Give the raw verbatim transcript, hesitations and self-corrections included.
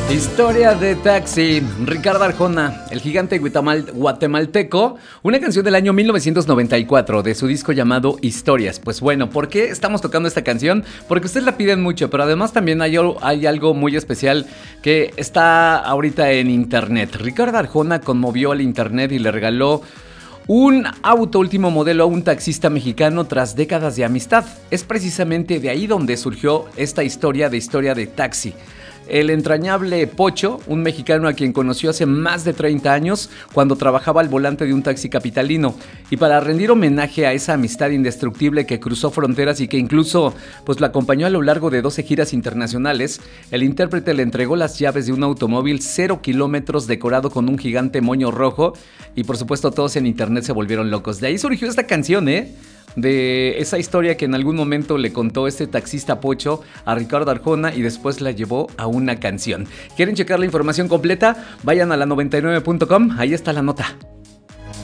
Historia de Taxi, Ricardo Arjona, el gigante guatamal- guatemalteco, una canción del año mil novecientos noventa y cuatro de su disco llamado Historias. Pues bueno, ¿por qué estamos tocando esta canción? Porque ustedes la piden mucho, pero además también hay, hay algo muy especial que está ahorita en internet. Ricardo Arjona conmovió al internet y le regaló un auto último modelo a un taxista mexicano tras décadas de amistad. Es precisamente de ahí donde surgió esta historia de historia de taxi. El entrañable Pocho, un mexicano a quien conoció hace más de treinta años cuando trabajaba al volante de un taxi capitalino. Y para rendir homenaje a esa amistad indestructible que cruzó fronteras y que incluso pues, lo acompañó a lo largo de doce giras internacionales, el intérprete le entregó las llaves de un automóvil cero kilómetros decorado con un gigante moño rojo. Y por supuesto todos en internet se volvieron locos. De ahí surgió esta canción, ¿eh? De esa historia que en algún momento le contó este taxista Pocho a Ricardo Arjona y después la llevó a una canción. ¿Quieren checar la información completa? Vayan a la noventa y nueve punto com, ahí está la nota.